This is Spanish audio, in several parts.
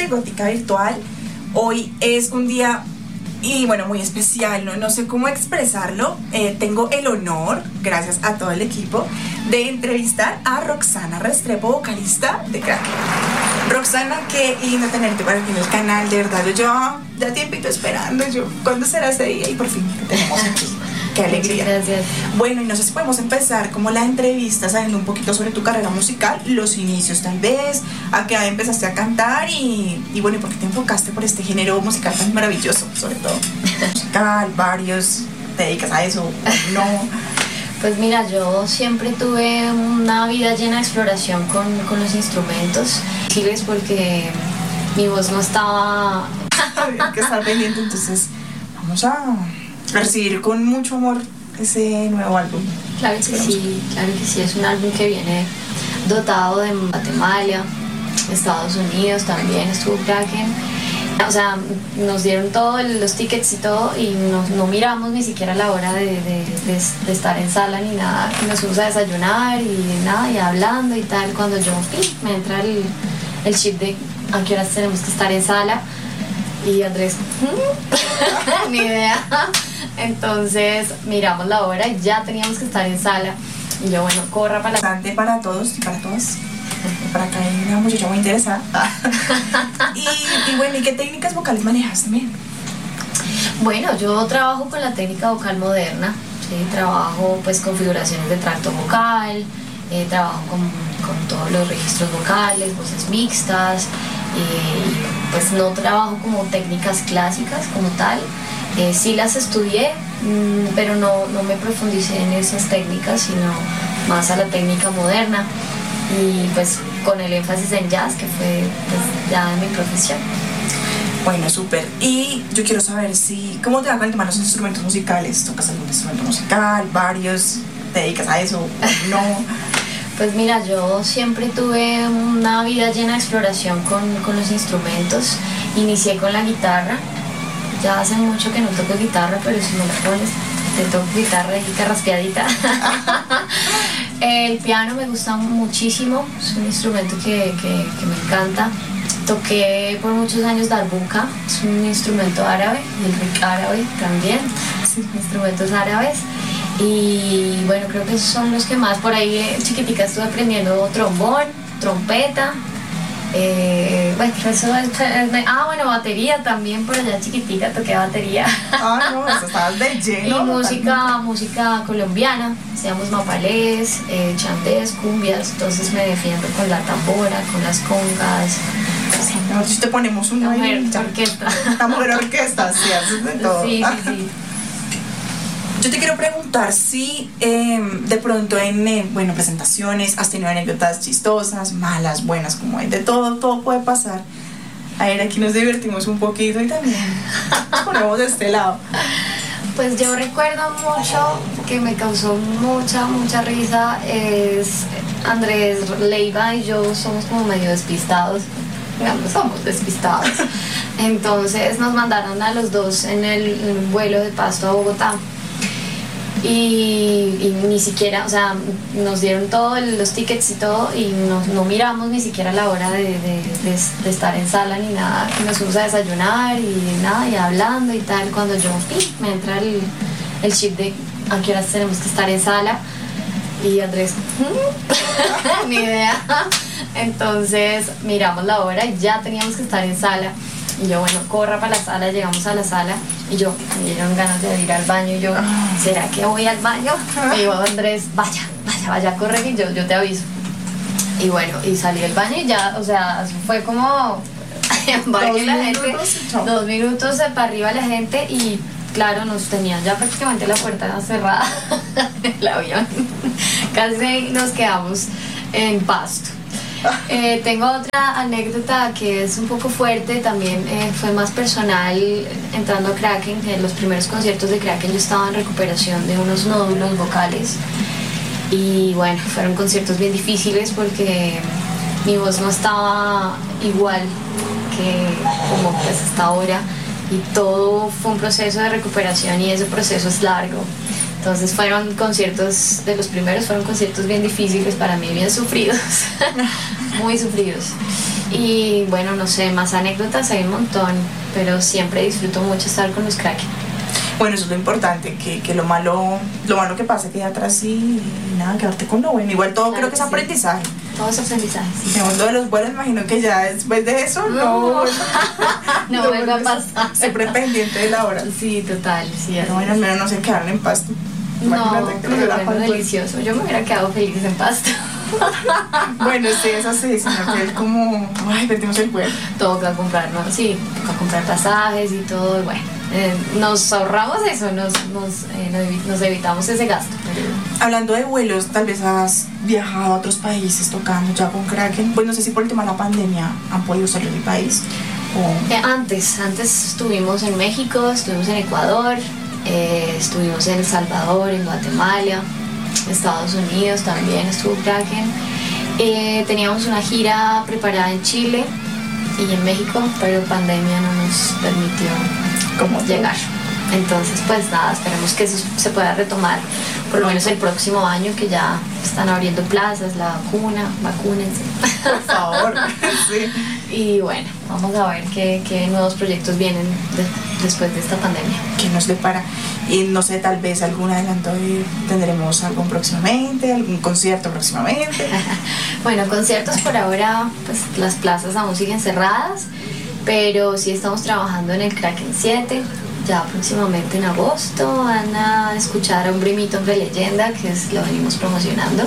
Gótica Virtual. Hoy es un día y bueno, muy especial, no sé cómo expresarlo. Tengo el honor, gracias a todo el equipo, de entrevistar a Roxana Restrepo, vocalista de Kraken. Roxana, qué lindo tenerte por aquí en el canal, de verdad. Yo ya tiempito esperando, ¿cuándo será ese día? Y por fin te tenemos aquí. Qué alegría. Muchas gracias. Bueno, y no sé si podemos empezar como la entrevista sabiendo un poquito sobre tu carrera musical, los inicios tal vez, a qué edad empezaste a cantar y bueno, ¿y por qué te enfocaste por este género musical tan maravilloso, sobre todo? Musical, varios, ¿te dedicas a eso? No. Pues mira, yo siempre tuve una vida llena de exploración con los instrumentos, chiles, porque mi voz no estaba... Había que estar pendiente, entonces vamos a recibir con mucho amor ese nuevo álbum. Claro que sí, es un álbum que viene dotado de Guatemala, Estados Unidos también estuvo Kraken. O sea, nos dieron todos los tickets y todo y no miramos ni siquiera la hora de estar en sala ni nada. Nos fuimos a desayunar y nada, y hablando y tal, cuando me entra el chip de a qué horas tenemos que estar en sala y Andrés, ni idea. Entonces miramos la hora y ya teníamos que estar en sala y yo, bueno, corra para la... Bastante para todos y para todas. Para acá hay una muchacha muy interesada. y bueno, ¿y qué técnicas vocales manejas también? Bueno, yo trabajo con la técnica vocal moderna, ¿sí? Trabajo pues configuraciones de tracto vocal, trabajo con todos los registros vocales, voces mixtas, pues no trabajo como técnicas clásicas como tal. Sí las estudié, pero no me profundicé en esas técnicas, sino más a la técnica moderna y pues con el énfasis en jazz, que fue pues, ya mi profesión. Bueno, súper. Y yo quiero saber ¿cómo te va con el tema de los instrumentos musicales? ¿Tocas algún instrumento musical, varios? ¿Te dedicas a eso? ¿No? Pues mira, yo siempre tuve una vida llena de exploración con los instrumentos. Inicié con la guitarra. Ya hace mucho que no toco guitarra, pero si no me pones, te toco guitarra y raspeadita. El piano me gusta muchísimo, es un instrumento que me encanta. Toqué por muchos años darbuka, es un instrumento árabe, y el rik árabe también, instrumentos árabes. Y bueno, creo que esos son los que más. Por ahí chiquitica estuve aprendiendo trombón, trompeta. Bueno, batería también, por allá chiquitica toqué batería. No, estabas de lleno. Y música colombiana, hacíamos mapalés, chandés, cumbias, entonces me defiendo con la tambora, con las congas. Nosotros te ponemos una mujer orquesta. La mujer orquesta, sí, haces de todo. Sí. Yo te quiero preguntar si de pronto en presentaciones has tenido anécdotas chistosas, malas, buenas, como de todo puede pasar. A ver, aquí nos divertimos un poquito y también nos ponemos de este lado. Pues yo recuerdo mucho que me causó mucha risa, es Andrés Leiva y yo somos como medio despistados. Somos despistados. Entonces nos mandaron a los dos en el vuelo de Pasto a Bogotá. Y ni siquiera, o sea, nos dieron todos los tickets y todo y no miramos ni siquiera la hora de estar en sala ni nada. Nos fuimos a desayunar y nada, y hablando y tal, cuando me entra el chip de a qué horas tenemos que estar en sala y Andrés, ni idea. Entonces miramos la hora y ya teníamos que estar en sala. Y yo, bueno, corra para la sala, llegamos a la sala y me dieron ganas de ir al baño y yo, ¿será que voy al baño? Y yo, Andrés, vaya, corre que yo te aviso. Y bueno, y salí del baño y ya, o sea, fue como dos minutos para arriba la gente y claro, nos tenían ya prácticamente la puerta cerrada del avión. Casi nos quedamos en Pasto. Tengo otra anécdota que es un poco fuerte, también fue más personal entrando a Kraken. En los primeros conciertos de Kraken yo estaba en recuperación de unos nódulos vocales y bueno, fueron conciertos bien difíciles porque mi voz no estaba igual que como pues hasta ahora y todo fue un proceso de recuperación y ese proceso es largo. Entonces fueron conciertos, de los primeros fueron conciertos bien difíciles para mí, bien sufridos, muy sufridos. Y bueno, no sé, más anécdotas hay un montón, pero siempre disfruto mucho estar con los Kraken. Bueno, eso es lo importante, que lo malo que pasa queda atrás y nada, quedarte con lo bueno. Igual todo Claro creo que es que sí. aprendizaje. Todos los aprendizajes. Sí. Según lo de los vuelos, imagino que ya después de eso no No vuelve a pasar. Siempre pendiente de la hora. Sí, total, sí. Pero bueno, al menos no se quedaron en pasto. No, Imagínate que pero era bueno, pasto. delicioso. Yo me hubiera quedado feliz en Pasto. Bueno, sí, eso sí, sino que es como, ay, perdimos el vuelo. Toca comprar, ¿no? Sí, toca comprar pasajes y todo. Y bueno, nos ahorramos eso, nos evitamos ese gasto. Hablando de vuelos, tal vez has viajado a otros países tocando ya con Kraken. Pues no sé si por el tema de la pandemia han podido salir del país. O... Antes estuvimos en México, estuvimos en Ecuador, estuvimos en El Salvador, en Guatemala, Estados Unidos también estuvo Kraken. Teníamos una gira preparada en Chile y en México, pero pandemia no nos permitió llegar. Entonces, pues nada, esperemos que eso se pueda retomar por lo menos el próximo año, que ya están abriendo plazas, la vacuna, vacúnense. Por favor, sí. Y bueno, vamos a ver qué nuevos proyectos vienen después de esta pandemia. ¿Qué nos depara? Y no sé, tal vez algún adelanto de tendremos algo próximamente, algún concierto próximamente. Bueno, conciertos por ahora, pues las plazas aún siguen cerradas, pero sí estamos trabajando en el Kraken 7. Ya próximamente en agosto van a escuchar a Hombre Mito, Hombre Leyenda, que lo venimos promocionando.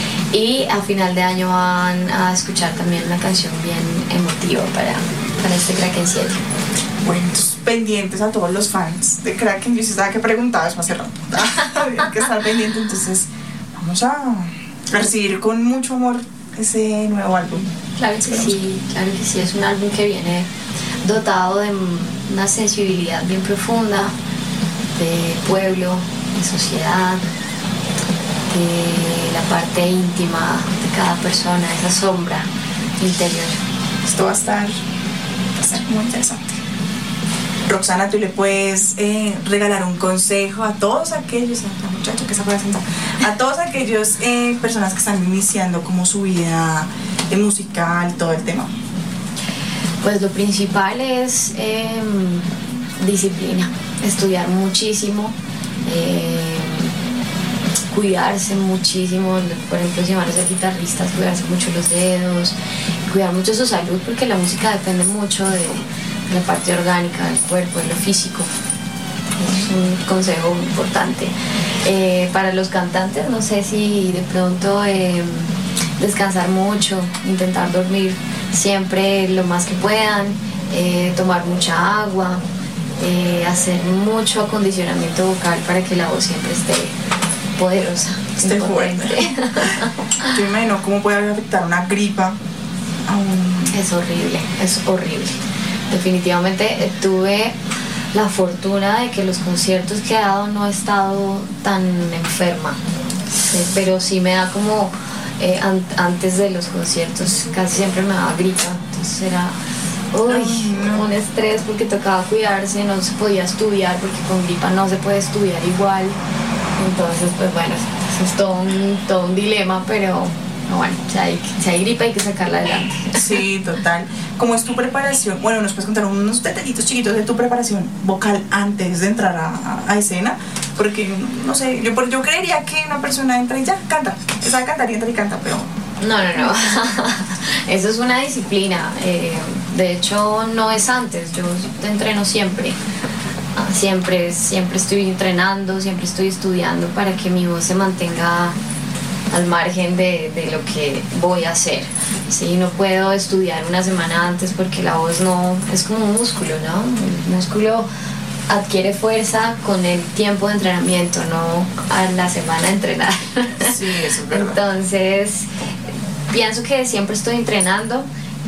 Y a final de año van a escuchar también una canción bien emotiva para este Kraken 7. Bueno, entonces, pendientes a todos los fans de Kraken. Yo sí sabía que preguntabas hace rato. Había que estar pendiente, entonces vamos a recibir con mucho amor ese nuevo álbum. Claro que sí, es un álbum que viene dotado de una sensibilidad bien profunda, de pueblo, de sociedad, de la parte íntima de cada persona, esa sombra interior. Esto va a estar muy interesante. Roxana, tú le puedes regalar un consejo a todos aquellos, la muchacha que se puede sentar, a todos aquellos personas que están iniciando como su vida musical, todo el tema. Pues lo principal es disciplina, estudiar muchísimo, cuidarse muchísimo. Por ejemplo, si van a ser guitarristas, cuidarse mucho los dedos, cuidar mucho su salud, porque la música depende mucho de la parte orgánica del cuerpo, de lo físico. Es un consejo importante. Para los cantantes, no sé si de pronto descansar mucho, intentar dormir siempre lo más que puedan, tomar mucha agua, hacer mucho acondicionamiento vocal para que la voz siempre esté poderosa, esté fuerte. Yo me imagino cómo puede afectar una gripa a un... Es horrible. Definitivamente tuve la fortuna de que los conciertos que he dado no he estado tan enferma, pero sí me da como antes de los conciertos casi siempre me daba gripa, entonces era un estrés porque tocaba cuidarse, no se podía estudiar porque con gripa no se puede estudiar igual, entonces pues bueno, eso es todo un dilema, pero bueno, si hay gripa hay que sacarla adelante. Sí, total. ¿Cómo es tu preparación? Bueno, nos puedes contar unos detallitos chiquitos de tu preparación vocal antes de entrar a escena, porque no sé, yo creería que una persona entra y ya canta, sabe cantar y entra y canta, pero... No. Eso es una disciplina. De hecho, no es antes. Yo entreno siempre. Siempre estoy entrenando, siempre estoy estudiando para que mi voz se mantenga al margen de lo que voy a hacer. Sí, no puedo estudiar una semana antes porque la voz no es como un músculo, ¿no? El músculo adquiere fuerza con el tiempo de entrenamiento, no a la semana de entrenar. Sí, eso es verdad. Entonces, pienso que siempre estoy entrenando,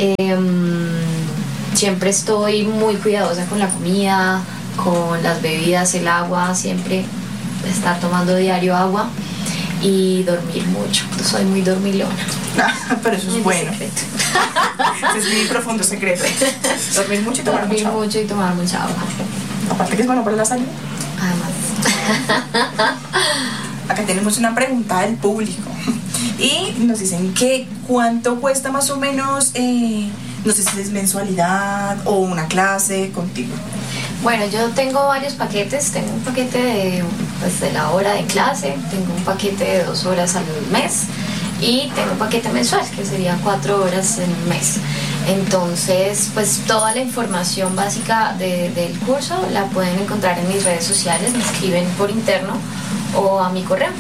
siempre estoy muy cuidadosa con la comida, con las bebidas, el agua, siempre estar tomando diario agua y dormir mucho. Soy muy dormilona. Pero eso es bueno. Ese es mi profundo secreto. Dormir mucho y tomar mucha agua. Dormir mucho y tomar mucha agua. Aparte que es bueno para la salud. Además. Acá tenemos una pregunta del público y nos dicen que cuánto cuesta más o menos No sé si es mensualidad o una clase contigo. Bueno, yo tengo varios paquetes. Tengo un paquete de la hora de clase, tengo un paquete de 2 horas al mes y tengo un paquete mensual que sería 4 horas en un mes. Entonces, pues toda la información básica del curso la pueden encontrar en mis redes sociales, me escriben por interno o a mi correo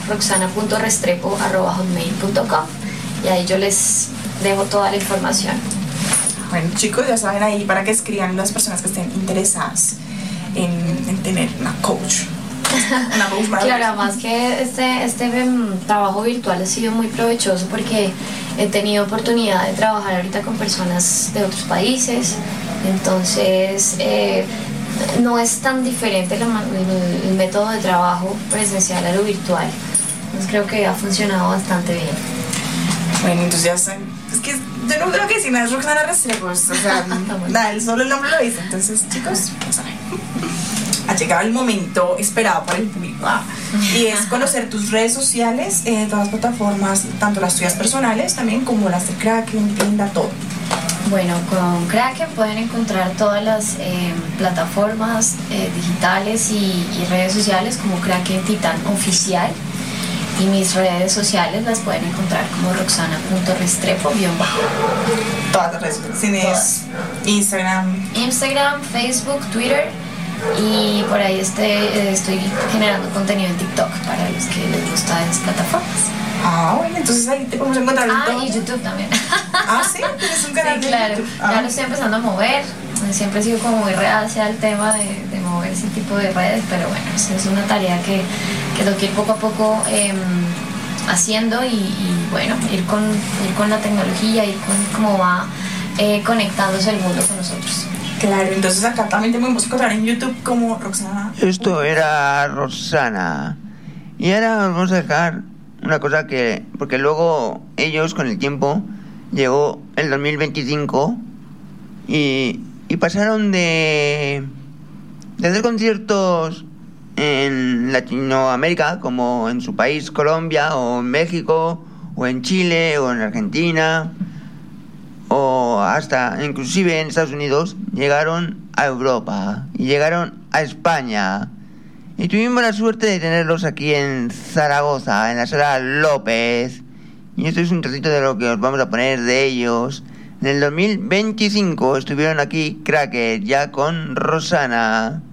roxana.restrepo@hotmail.com y ahí yo les dejo toda la información. Bueno, chicos, ya saben ahí para que escriban las personas que estén interesadas en tener una coach. Una coach maravillosa. Claro, además que este trabajo virtual ha sido muy provechoso porque he tenido oportunidad de trabajar ahorita con personas de otros países, entonces no es tan diferente el método de trabajo presencial a lo virtual. Entonces creo que ha funcionado bastante bien. Bueno, entonces ya saben, es que yo no creo que si nada es Roxana Restrepo, o sea, nada, solo el nombre lo dice. Entonces, chicos, ya saben, ha llegado el momento esperado por el público, y es conocer tus redes sociales, todas las plataformas, tanto las tuyas personales también como las de Kraken, Linda, todo. Bueno, con Kraken pueden encontrar todas las plataformas digitales y redes sociales como Kraken Titán Oficial. Y mis redes sociales las pueden encontrar como roxana.restrepo_. Todas las redes sociales. Tienes Instagram, Facebook, Twitter y por ahí estoy generando contenido en TikTok para los que les gustan esas plataformas. Bueno, entonces ahí te podemos encontrar en todo. Y YouTube también. ¿Sí? ¿Tienes un canal de claro. YouTube? Ya lo estoy empezando a mover. Siempre he sido como muy reacia al tema de mover ese tipo de redes, pero bueno, es una tarea que tengo que ir poco a poco haciendo y bueno, ir con la tecnología, ir con cómo va conectándose el mundo con nosotros. Claro, entonces acá también te podemos encontrar en YouTube como Roxana. Esto era Roxana. Y ahora vamos a dejar una cosa porque luego ellos con el tiempo llegó el 2025 y pasaron de hacer conciertos en Latinoamérica, como en su país Colombia, o en México, o en Chile, o en Argentina, o hasta inclusive en Estados Unidos, llegaron a Europa y llegaron a España. Y tuvimos la suerte de tenerlos aquí en Zaragoza, en la Sala López. Y esto es un trocito de lo que os vamos a poner de ellos. En el 2025 estuvieron aquí Kraken, ya con Roxana.